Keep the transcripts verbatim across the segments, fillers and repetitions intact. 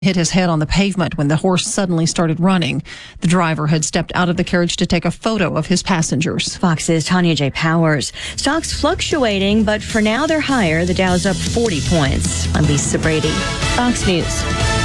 hit his head on the pavement when the horse suddenly started running. The driver had stepped out of the carriage to take a photo of his passengers. Fox's Tanya J. Powers. Stocks fluctuating, but for now they're higher. The Dow's up forty points. I'm Lisa Brady, Fox News.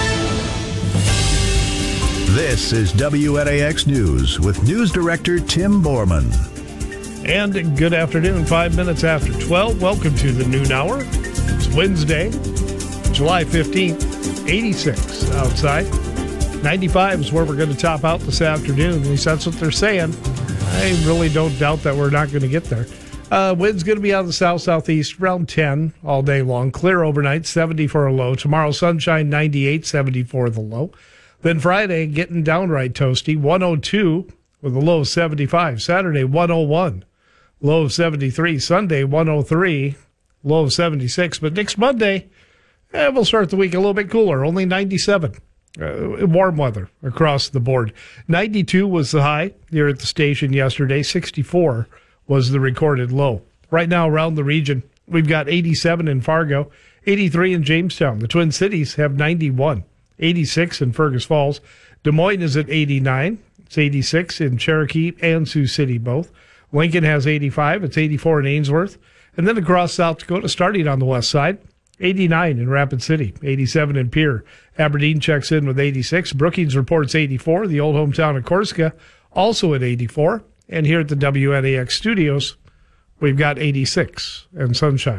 This is W N A X News with News Director Tim Borman. And good afternoon, five minutes after twelve. Welcome to the noon hour. It's Wednesday, July fifteenth. eighty-six outside. ninety-five is where we're going to top out this afternoon. At least that's what they're saying. I really don't doubt that we're not going to get there. Uh, wind's going to be out of the south-southeast around ten all day long. Clear overnight, seventy for a low. Tomorrow, sunshine, ninety-eight, seventy for the low. Then Friday, getting downright toasty, one oh two with a low of seventy-five. Saturday, one oh one, low of seventy-three. Sunday, one oh three, low of seventy-six. But next Monday, Eh, we'll start the week a little bit cooler, only ninety-seven. Uh, warm weather across the board. ninety-two was the high here at the station yesterday. sixty-four was the recorded low. Right now around the region, we've got eighty-seven in Fargo, eighty-three in Jamestown. The Twin Cities have ninety-one, eighty-six in Fergus Falls. Des Moines is at eighty-nine. It's eighty-six in Cherokee and Sioux City both. Lincoln has eighty-five. It's eighty-four in Ainsworth. And then across South Dakota, starting on the west side, eighty-nine in Rapid City, eighty-seven in Pierre. Aberdeen checks in with eighty-six. Brookings reports eighty-four. The old hometown of Corsica also at eighty-four. And here at the W N A X studios, we've got eighty-six and sunshine.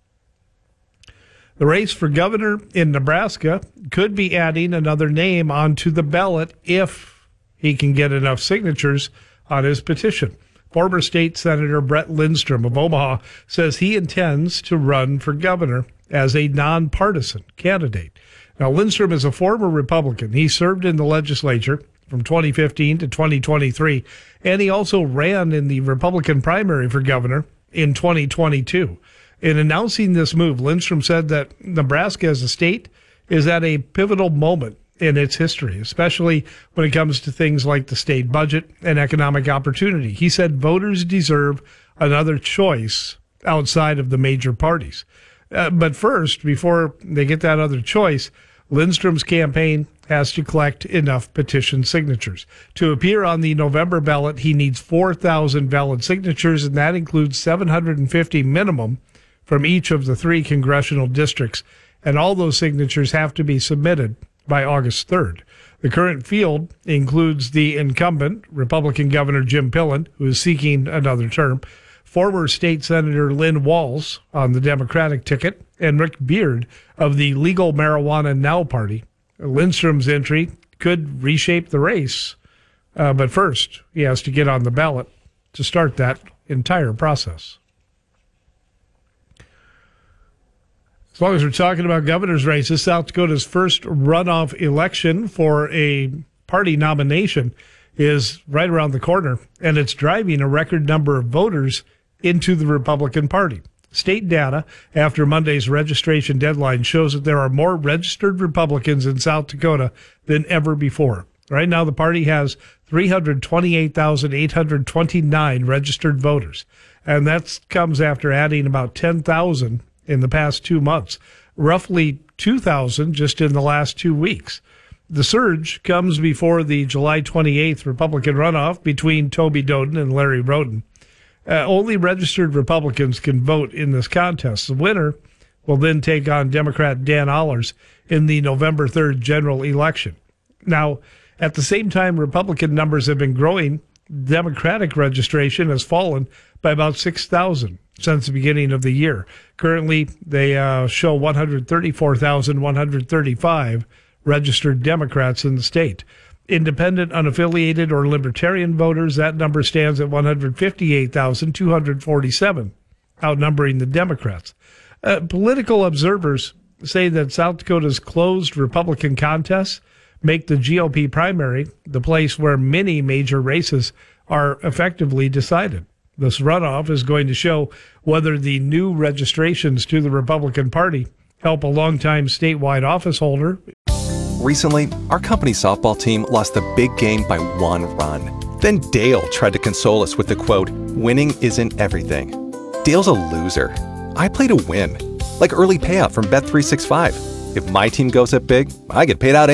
The race for governor in Nebraska could be adding another name onto the ballot if he can get enough signatures on his petition. Former State Senator Brett Lindstrom of Omaha says he intends to run for governor as a nonpartisan candidate. Now, Lindstrom is a former Republican. He served in the legislature from twenty fifteen to twenty twenty-three, and he also ran in the Republican primary for governor in twenty twenty-two. In announcing this move, Lindstrom said that Nebraska as a state is at a pivotal moment in its history, especially when it comes to things like the state budget and economic opportunity. He said voters deserve another choice outside of the major parties. Uh, but first, before they get that other choice, Lindstrom's campaign has to collect enough petition signatures. To appear on the November ballot, he needs four thousand valid signatures, and that includes seven hundred fifty minimum from each of the three congressional districts. And all those signatures have to be submitted by August third. The current field includes the incumbent Republican Governor Jim Pillen, who is seeking another term, former State Senator Lynn Walz on the Democratic ticket, and Rick Beard of the Legal Marijuana Now Party. Lindstrom's entry could reshape the race, uh, but first he has to get on the ballot to start that entire process. As long as we're talking about governor's races, South Dakota's first runoff election for a party nomination is right around the corner, and it's driving a record number of voters into the Republican Party. State data after Monday's registration deadline shows that there are more registered Republicans in South Dakota than ever before. Right now, the party has three hundred twenty-eight thousand eight hundred twenty-nine registered voters, and that comes after adding about ten thousand in the past two months, roughly two thousand just in the last two weeks. The surge comes before the July twenty-eighth Republican runoff between Toby Doden and Larry Roden. Uh, only registered Republicans can vote in this contest. The winner will then take on Democrat Dan Allers in the November third general election. Now, at the same time Republican numbers have been growing, Democratic registration has fallen by about six thousand since the beginning of the year. Currently, they uh, show one hundred thirty-four thousand one hundred thirty-five registered Democrats in the state. Independent, unaffiliated, or libertarian voters, that number stands at one hundred fifty-eight thousand two hundred forty-seven, outnumbering the Democrats. Uh, political observers say that South Dakota's closed Republican contests make the G O P primary the place where many major races are effectively decided. This runoff is going to show whether the new registrations to the Republican Party help a longtime statewide office holder. Recently, our company's softball team lost the big game by one run. Then Dale tried to console us with the quote, "Winning isn't everything." Dale's a loser. I play to win, like early payout from Bet three sixty-five. If my team goes up big, I get paid out